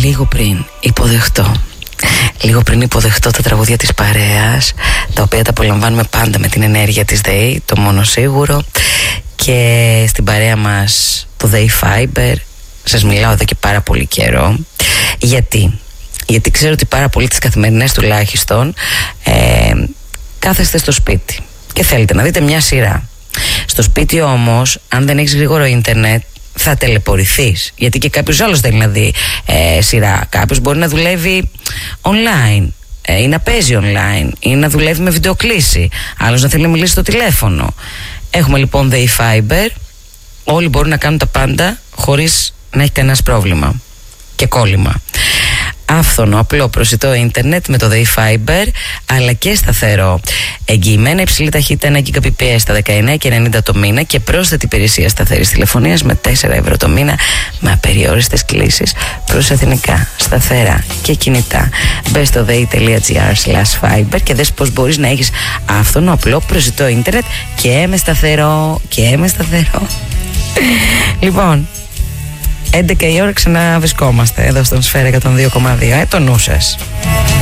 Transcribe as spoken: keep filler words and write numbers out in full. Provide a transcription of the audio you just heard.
λίγο πριν υποδεχτώ Λίγο πριν υποδεχτώ τα τραγούδια της παρέας, τα οποία τα απολαμβάνουμε πάντα με την ενέργεια της ΔΕΗ, το μόνο σίγουρο. Και στην παρέα μας το ΔΕΗ Fiber σας μιλάω εδώ και πάρα πολύ καιρό. Γιατί Γιατί ξέρω ότι πάρα πολλοί τις καθημερινές τουλάχιστον ε, κάθεστε στο σπίτι και θέλετε να δείτε μια σειρά. Στο σπίτι όμως, αν δεν έχεις γρήγορο ίντερνετ, θα τελεπορηθείς, γιατί και κάποιος άλλος θέλει να δει ε, σειρά. Κάποιος μπορεί να δουλεύει online ε, ή να παίζει online ή να δουλεύει με βιντεοκλήση, άλλος να θέλει να μιλήσει στο τηλέφωνο. Έχουμε λοιπόν ΔΕΗ Fiber. Όλοι μπορούν να κάνουν τα πάντα χωρίς να έχει κανένας πρόβλημα και κόλλημα. Άφθονο, απλό, προσιτό ίντερνετ με το ΔΕΗ Fiber, αλλά και σταθερό. Εγγυημένα υψηλή ταχύτητα ένα γίγαμπιτ περ σέκοντ στα δεκαεννέα και ενενήντα το μήνα και πρόσθετη υπηρεσία σταθερής τηλεφωνίας με τέσσερα ευρώ το μήνα με απεριόριστες κλήσεις προς εθνικά, σταθερά και κινητά. Μπες στο dei.gr slash fiber και δες πως μπορείς να έχεις άφθονο, απλό, προσιτό ίντερνετ και με σταθερό και με σταθερό. Λοιπόν, έντεκα η ώρα ξαναβρισκόμαστε εδώ στον Σφαίρα εκατόν δύο κόμμα δύο. Ε, το νου σας.